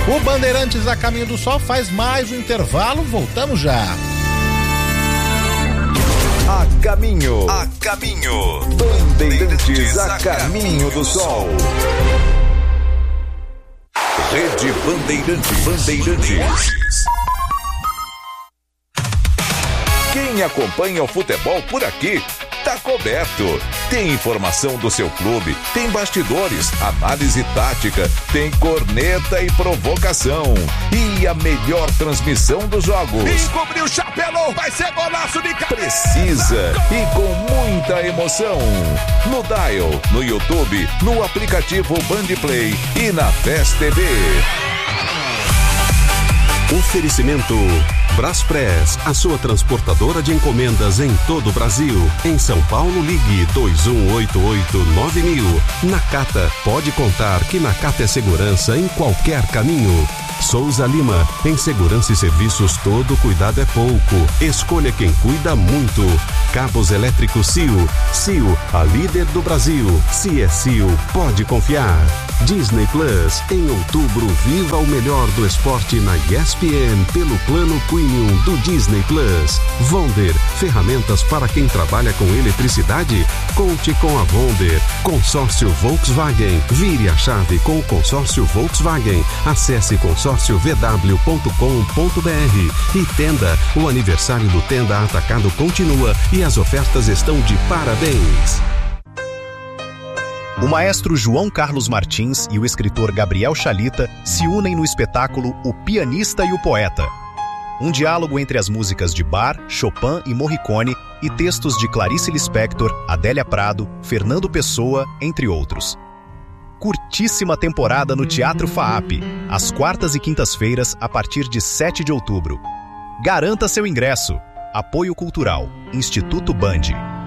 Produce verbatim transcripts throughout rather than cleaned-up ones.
O Bandeirantes a Caminho do Sol faz mais um intervalo, voltamos já. A caminho, a caminho, Bandeirantes a Caminho do Sol. Rede Bandeirantes, Bandeirantes. Quem acompanha o futebol por aqui tá coberto. Tem informação do seu clube, tem bastidores, análise tática, tem corneta e provocação. E a melhor transmissão dos jogos. Encobriu o chapéu, vai ser golaço de cabeça. Precisa e com muita emoção. No Dial, no YouTube, no aplicativo Bandplay e na Fest T V. Oferecimento Braspress, a sua transportadora de encomendas em todo o Brasil. Em São Paulo, ligue dois um oito oito nove mil. Nakata, pode contar que Nakata é segurança em qualquer caminho. Souza Lima, em segurança e serviços todo cuidado é pouco. Escolha quem cuida muito. Cabos elétricos C I O. C I O, a líder do Brasil. Se é C I O, pode confiar. Disney Plus, em outubro, viva o melhor do esporte na E S P N pelo plano Premium do Disney Plus. Vonder, ferramentas para quem trabalha com eletricidade? Conte com a Vonder. Consórcio Volkswagen, vire a chave com o consórcio Volkswagen. Acesse consórcio v w ponto com ponto b r. E Tenda, o aniversário do Tenda Atacado continua e as ofertas estão de parabéns. O maestro João Carlos Martins e o escritor Gabriel Chalita se unem no espetáculo O Pianista e o Poeta. Um diálogo entre as músicas de Bach, Chopin e Morricone e textos de Clarice Lispector, Adélia Prado, Fernando Pessoa, entre outros. Curtíssima temporada no Teatro FAAP, às quartas e quintas-feiras, a partir de sete de outubro. Garanta seu ingresso. Apoio Cultural, Instituto Band.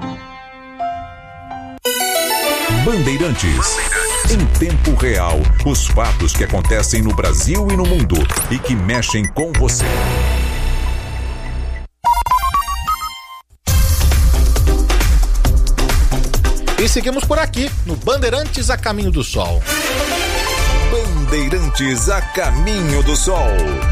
Bandeirantes. Em tempo real, os fatos que acontecem no Brasil e no mundo e que mexem com você. E seguimos por aqui, no Bandeirantes a Caminho do Sol. Bandeirantes a Caminho do Sol.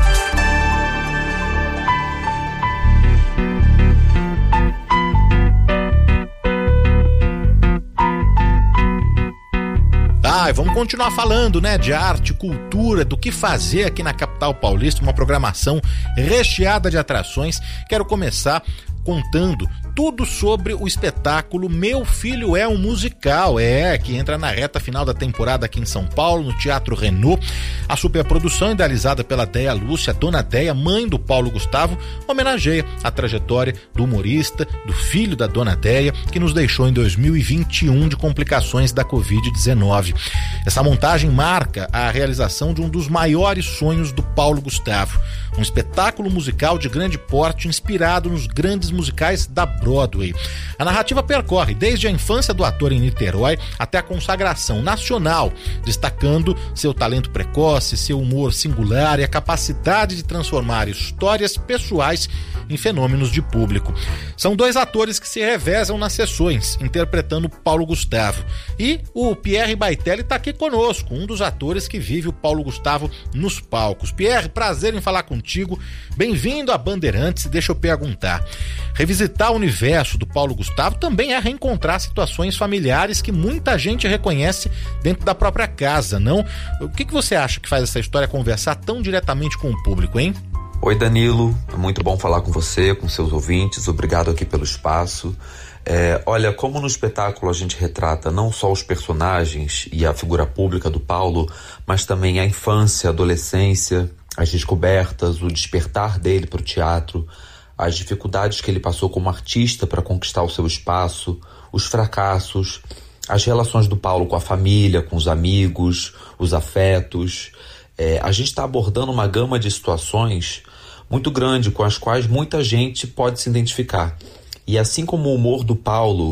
Ah, vamos continuar falando, né, de arte, cultura, do que fazer aqui na capital paulista, uma programação recheada de atrações. Quero começar contando tudo sobre o espetáculo Meu Filho é um Musical, é, que entra na reta final da temporada aqui em São Paulo, no Teatro Renault. A superprodução, idealizada pela Deia Lúcia, Dona Deia, mãe do Paulo Gustavo, homenageia a trajetória do humorista, do filho da Dona Deia, que nos deixou em dois mil e vinte e um de complicações da covid dezenove. Essa montagem marca a realização de um dos maiores sonhos do Paulo Gustavo, um espetáculo musical de grande porte inspirado nos grandes musicais da Broadway. A narrativa percorre desde a infância do ator em Niterói até a consagração nacional, destacando seu talento precoce, seu humor singular e a capacidade de transformar histórias pessoais em fenômenos de público. São dois atores que se revezam nas sessões, interpretando Paulo Gustavo. E o Pierre Baitelli está aqui conosco, um dos atores que vive o Paulo Gustavo nos palcos. Pierre, prazer em falar contigo. Bem-vindo a Bandeirantes. Deixa eu perguntar. Revisitar o universo do Paulo Gustavo também é reencontrar situações familiares que muita gente reconhece dentro da própria casa, não? O que, que você acha que faz essa história conversar tão diretamente com o público, hein? Oi, Danilo. É muito bom falar com você, com seus ouvintes. Obrigado aqui pelo espaço. É, olha, como no espetáculo a gente retrata não só os personagens e a figura pública do Paulo, mas também a infância, a adolescência, as descobertas, o despertar dele para o teatro, as dificuldades que ele passou como artista para conquistar o seu espaço, os fracassos, as relações do Paulo com a família, com os amigos, os afetos. É, a gente está abordando uma gama de situações muito grande com as quais muita gente pode se identificar. E assim como o humor do Paulo,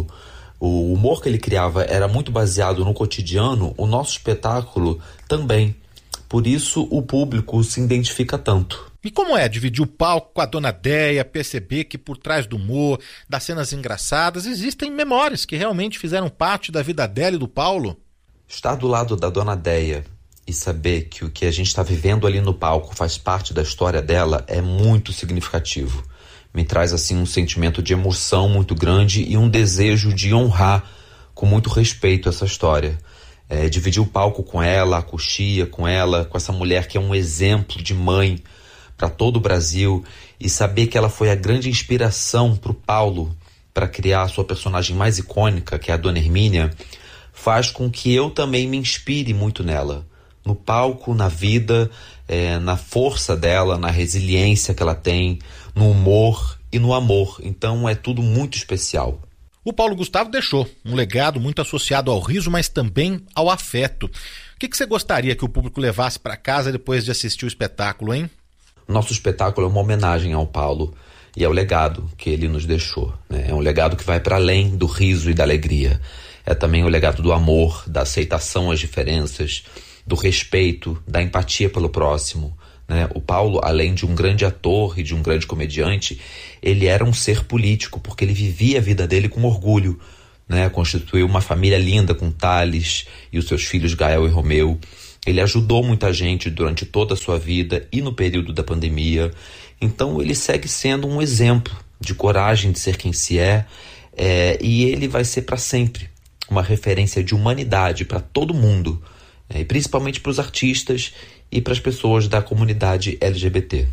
o humor que ele criava era muito baseado no cotidiano, o nosso espetáculo também. Por isso o público se identifica tanto. E como é dividir o palco com a Dona Deia, perceber que por trás do humor, das cenas engraçadas, existem memórias que realmente fizeram parte da vida dela e do Paulo? Estar do lado da Dona Deia e saber que o que a gente está vivendo ali no palco faz parte da história dela é muito significativo. Me traz assim um sentimento de emoção muito grande e um desejo de honrar com muito respeito essa história. É, dividir o palco com ela, a coxia com ela, com essa mulher que é um exemplo de mãe para todo o Brasil, e saber que ela foi a grande inspiração para o Paulo para criar a sua personagem mais icônica, que é a Dona Hermínia, faz com que eu também me inspire muito nela. No palco, na vida, é, na força dela, na resiliência que ela tem, no humor e no amor. Então é tudo muito especial. O Paulo Gustavo deixou um legado muito associado ao riso, mas também ao afeto. O que, que você gostaria que o público levasse para casa depois de assistir o espetáculo, hein? Nosso espetáculo é uma homenagem ao Paulo e ao legado que ele nos deixou, né? É um legado que vai para além do riso e da alegria. É também o legado do amor, da aceitação às diferenças, do respeito, da empatia pelo próximo, né? O Paulo, além de um grande ator e de um grande comediante, ele era um ser político, porque ele vivia a vida dele com orgulho, né? Constituiu uma família linda com Thales e os seus filhos Gael e Romeu. Ele ajudou muita gente durante toda a sua vida e no período da pandemia. Então ele segue sendo um exemplo de coragem de ser quem se é, é e ele vai ser para sempre uma referência de humanidade para todo mundo, né? E principalmente para os artistas e para as pessoas da comunidade L G B T.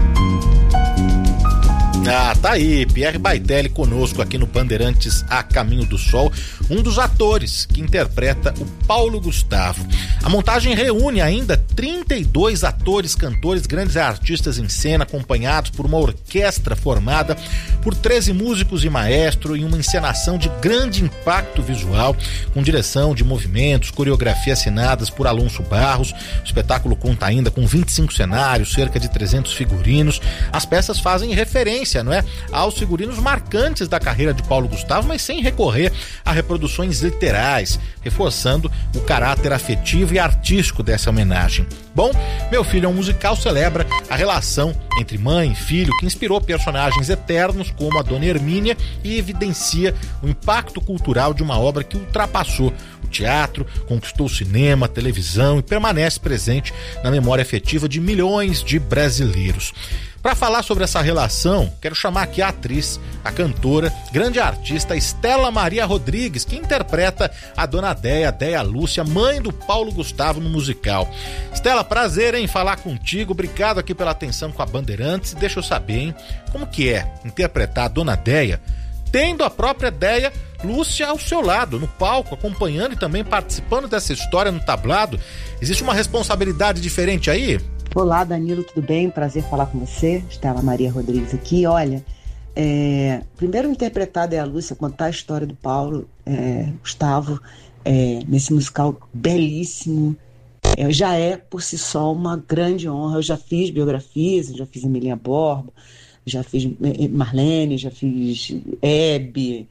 Ah, tá aí, Pierre Baitelli conosco aqui no Bandeirantes A Caminho do Sol, um dos atores que interpreta o Paulo Gustavo. A montagem reúne ainda trinta e dois atores, cantores, grandes artistas em cena, acompanhados por uma orquestra formada por treze músicos e maestro, em uma encenação de grande impacto visual, com direção de movimentos, coreografia assinadas por Alonso Barros. O espetáculo conta ainda com vinte e cinco cenários, cerca de trezentos figurinos. As peças fazem referência, não é, aos figurinos marcantes da carreira de Paulo Gustavo, mas sem recorrer a reproduções literais, reforçando o caráter afetivo e artístico dessa homenagem. Bom, Meu Filho é um Musical celebra a relação entre mãe e filho, que inspirou personagens eternos como a Dona Hermínia e evidencia o impacto cultural de uma obra que ultrapassou o teatro, conquistou o cinema, a televisão e permanece presente na memória afetiva de milhões de brasileiros. Para falar sobre essa relação, quero chamar aqui a atriz, a cantora, grande artista Estela Maria Rodrigues, que interpreta a Dona Déia, Déia Lúcia, mãe do Paulo Gustavo no musical. Estela, prazer em falar contigo, obrigado aqui pela atenção com a Bandeirantes. Deixa eu saber, hein, como que é interpretar a Dona Déia, tendo a própria Déia Lúcia ao seu lado, no palco, acompanhando e também participando dessa história no tablado. Existe uma responsabilidade diferente aí? Olá, Danilo, tudo bem? Prazer falar com você. Estela Maria Rodrigues aqui. Olha, é, primeiro interpretar a Déia Lúcia, contar a história do Paulo é, Gustavo é, nesse musical belíssimo, é, já é por si só uma grande honra. Eu já fiz biografias, já fiz Emilinha Borba, já fiz Marlene, já fiz Hebe,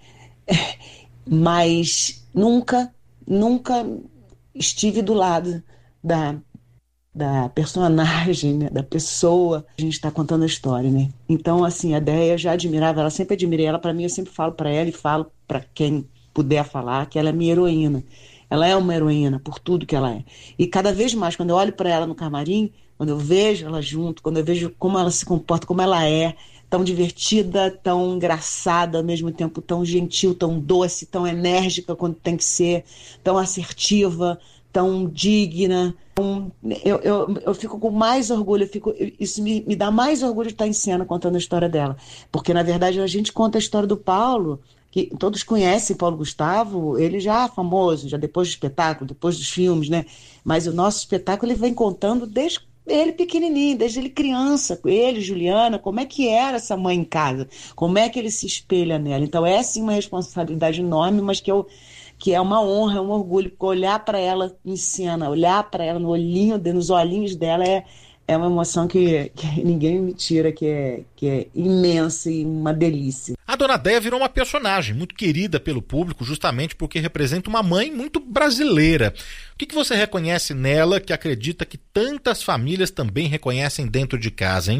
mas nunca, nunca estive do lado da da personagem, né, da pessoa que a gente está contando a história, né? Então, assim, a Déia eu já admirava, ela sempre admirei ela. Para mim, eu sempre falo para ela e falo para quem puder falar que ela é minha heroína. Ela é uma heroína por tudo que ela é. E cada vez mais, quando eu olho para ela no camarim, quando eu vejo ela junto, quando eu vejo como ela se comporta, como ela é, tão divertida, tão engraçada, ao mesmo tempo tão gentil, tão doce, tão enérgica quando tem que ser, tão assertiva, tão digna. Eu, eu, eu fico com mais orgulho, eu fico, isso me, me dá mais orgulho de estar em cena contando a história dela. Porque, na verdade, a gente conta a história do Paulo, que todos conhecem Paulo Gustavo, ele já é famoso, já depois do espetáculo, depois dos filmes, né? Mas o nosso espetáculo ele vem contando desde ele pequenininho, desde ele criança, ele, Juliana, como é que era essa mãe em casa, como é que ele se espelha nela. Então é sim uma responsabilidade enorme, mas que eu que é uma honra, é um orgulho, porque olhar para ela em cena, olhar para ela no olhinho, nos olhinhos dela é, é uma emoção que, que ninguém me tira, que é, que é imensa e uma delícia. A Dona Déia virou uma personagem muito querida pelo público, justamente porque representa uma mãe muito brasileira. O que, que você reconhece nela que acredita que tantas famílias também reconhecem dentro de casa, hein?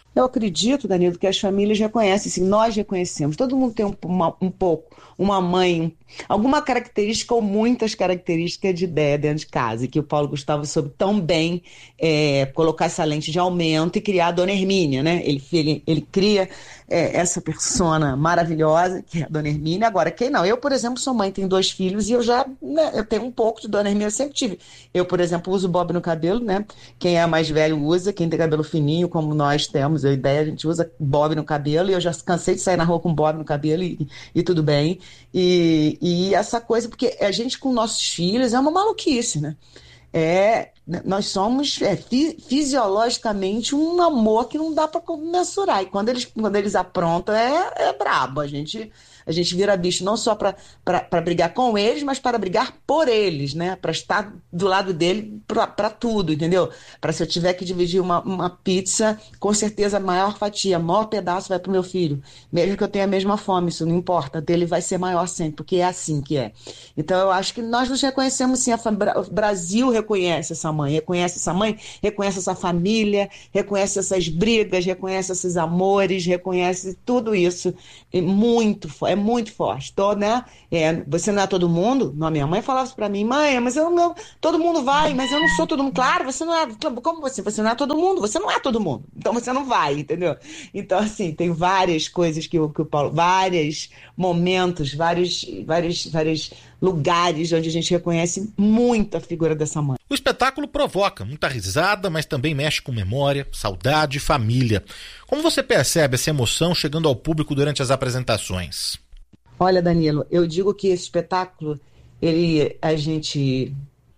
Eu acredito, Danilo, que as famílias reconhecem, sim, nós reconhecemos. Todo mundo tem um, uma, um pouco, uma mãe, alguma característica ou muitas características de ideia dentro de casa, e que o Paulo Gustavo soube tão bem é, colocar essa lente de aumento e criar a Dona Hermínia, né? Ele, ele, ele cria é, essa persona maravilhosa, que é a Dona Hermínia. Agora, quem não? Eu, por exemplo, sou mãe, tenho dois filhos, e eu já né, eu tenho um pouco de Dona Hermínia, eu sempre tive. Eu, por exemplo, uso bob no cabelo, né? Quem é mais velho usa, quem tem cabelo fininho, como nós temos, a ideia, a gente usa bob no cabelo, e eu já cansei de sair na rua com bob no cabelo, e, e tudo bem. E, e essa coisa, porque a gente com nossos filhos é uma maluquice, né? É, nós somos é, fi, fisiologicamente um amor que não dá para mensurar. E quando eles, quando eles aprontam, é, é brabo. A gente, a gente vira bicho não só para brigar com eles, mas para brigar por eles, né? Para estar do lado dele para tudo, entendeu? Para se eu tiver que dividir uma, uma pizza, com certeza a maior fatia, o maior pedaço vai para o meu filho. Mesmo que eu tenha a mesma fome, isso não importa. Dele vai ser maior sempre, porque é assim que é. Então eu acho que nós nos reconhecemos sim. A, o Brasil reconhece essa mãe, reconhece essa mãe, reconhece essa família, reconhece essas brigas, reconhece esses amores, reconhece tudo isso. É muito, é muito forte. Tô, né? É, você não é todo mundo? Não, minha mãe falava isso pra mim, mãe, mas eu não, todo mundo vai, mas eu não sou todo mundo. Claro, você não é, como você? Você não é todo mundo, você não é todo mundo, então você não vai, entendeu? Então, assim, tem várias coisas que o, que o Paulo, vários momentos, vários, vários, vários lugares onde a gente reconhece muito a figura dessa mãe. O espetáculo provoca muita risada, mas também mexe com memória, saudade e família. Como você percebe essa emoção chegando ao público durante as apresentações? Olha, Danilo, eu digo que esse espetáculo, ele, a gente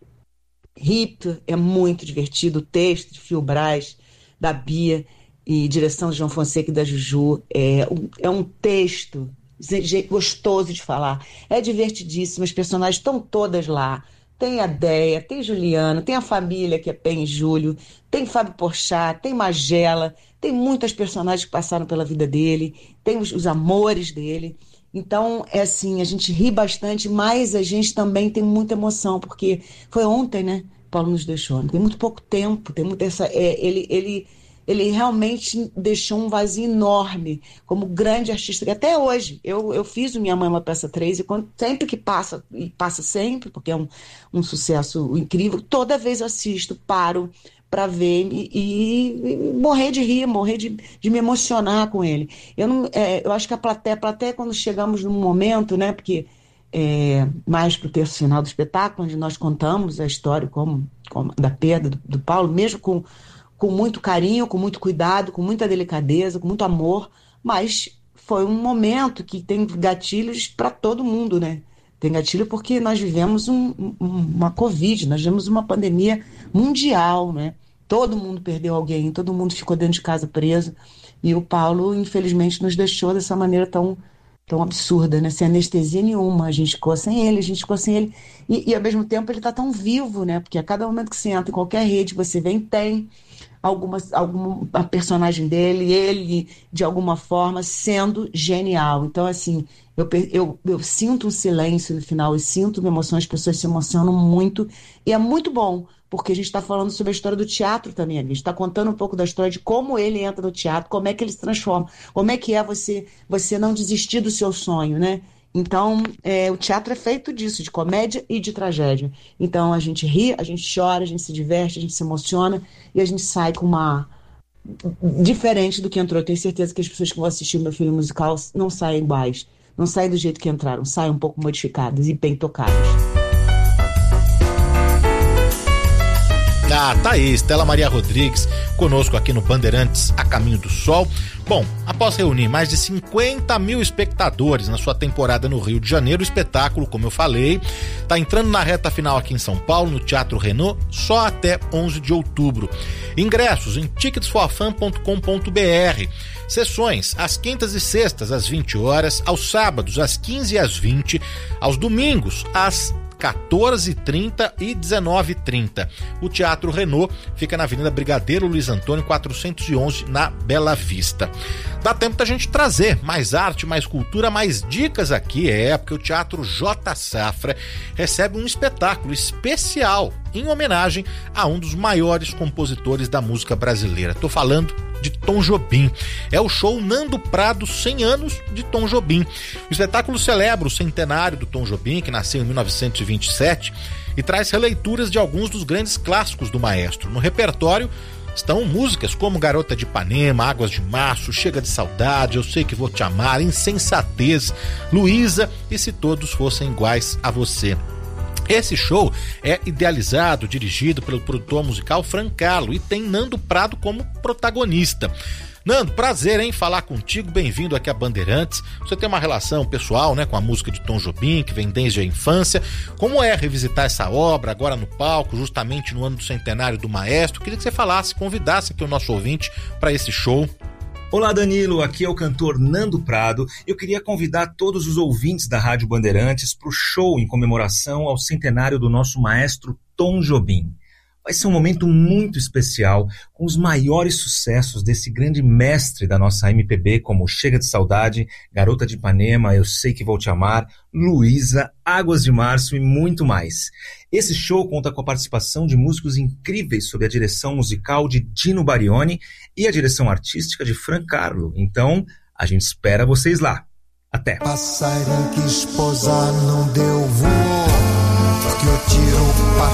ri, é muito divertido, o texto de Fio Braz, da Bia, e direção de João Fonseca e da Juju, é um, é um texto gostoso de falar, é divertidíssimo, as personagens estão todas lá. Tem a Deia, tem Juliano, tem a família que é Pen e Júlio, tem Fábio Porchat, tem Magela, tem muitas personagens que passaram pela vida dele, tem os, os amores dele. Então, é assim, a gente ri bastante, mas a gente também tem muita emoção, porque foi ontem, né? Paulo nos deixou. Tem muito pouco tempo, tem muita essa. É, ele, ele, ele realmente deixou um vazio enorme, como grande artista, que até hoje, eu, eu fiz o Minha Mãe é uma Peça três, e quando, sempre que passa, e passa sempre, porque é um, um sucesso incrível, toda vez eu assisto, paro para ver e, e, e morrer de rir, morrer de, de me emocionar com ele. Eu, não, é, eu acho que a plateia, a plateia, quando chegamos num momento, né, porque é, mais para o terço final do espetáculo, onde nós contamos a história como, como, da perda do, do Paulo, mesmo com, com muito carinho, com muito cuidado, com muita delicadeza, com muito amor, mas foi um momento que tem gatilhos para todo mundo, né? Tem gatilho porque nós vivemos um, um, uma Covid, nós vivemos uma pandemia mundial, né? Todo mundo perdeu alguém, todo mundo ficou dentro de casa preso, e o Paulo, infelizmente, nos deixou dessa maneira tão, tão absurda, né? Sem anestesia nenhuma, a gente ficou sem ele, a gente ficou sem ele, e, e ao mesmo tempo ele está tão vivo, né? Porque a cada momento que você entra em qualquer rede, você vem, tem alguma, alguma a personagem dele, ele, de alguma forma, sendo genial. Então, assim, eu, eu, eu sinto um silêncio no final, eu sinto uma emoção, as pessoas se emocionam muito, e é muito bom, porque a gente está falando sobre a história do teatro também, a gente está contando um pouco da história de como ele entra no teatro, como é que ele se transforma, como é que é você, você não desistir do seu sonho, né? Então, é, o teatro é feito disso, de comédia e de tragédia. Então, a gente ri, a gente chora, a gente se diverte, a gente se emociona, e a gente sai com uma... diferente do que entrou. Eu tenho certeza que as pessoas que vão assistir o meu filme musical não saem iguais, não saem do jeito que entraram, saem um pouco modificadas e bem tocadas. Ah, tá aí, Estela Maria Rodrigues, conosco aqui no Bandeirantes A Caminho do Sol. Bom, após reunir mais de cinquenta mil espectadores na sua temporada no Rio de Janeiro, o espetáculo, como eu falei, tá entrando na reta final aqui em São Paulo, no Teatro Renault, só até onze de outubro. Ingressos em tickets for fun ponto com ponto b r. Sessões às quintas e sextas, às vinte horas, aos sábados, às quinze e às vinte, aos domingos, às quatorze e trinta e dezenove e trinta. O Teatro Renault fica na Avenida Brigadeiro Luiz Antônio quatrocentos e onze, na Bela Vista. Dá tempo da gente trazer mais arte, mais cultura, mais dicas aqui, é porque o Teatro J Safra recebe um espetáculo especial em homenagem a um dos maiores compositores da música brasileira. Tô falando de Tom Jobim. É o show Nando Prado cem anos de Tom Jobim. O espetáculo celebra o centenário do Tom Jobim, que nasceu em mil novecentos e vinte e sete, e traz releituras de alguns dos grandes clássicos do maestro. No repertório estão músicas como Garota de Ipanema, Águas de Março, Chega de Saudade, Eu Sei Que Vou Te Amar, Insensatez, Luísa e Se Todos Fossem Iguais a Você. Esse show é idealizado, dirigido pelo produtor musical Fran Kahlo e tem Nando Prado como protagonista. Nando, prazer em falar contigo, bem-vindo aqui a Bandeirantes. Você tem uma relação pessoal, né, com a música de Tom Jobim, que vem desde a infância. Como é revisitar essa obra agora no palco, justamente no ano do centenário do maestro? Queria que você falasse, convidasse aqui o nosso ouvinte para esse show. Olá, Danilo, aqui é o cantor Nando Prado. Eu queria convidar todos os ouvintes da Rádio Bandeirantes para o show em comemoração ao centenário do nosso maestro Tom Jobim. Vai ser um momento muito especial, com os maiores sucessos desse grande mestre da nossa M P B, como Chega de Saudade, Garota de Ipanema, Eu Sei Que Vou Te Amar, Luísa, Águas de Março e muito mais. Esse show conta com a participação de músicos incríveis sob a direção musical de Dino Barioni e a direção artística de Fran Kahlo. Então, a gente espera vocês lá. Até! Passarinho que esposar não deu voo.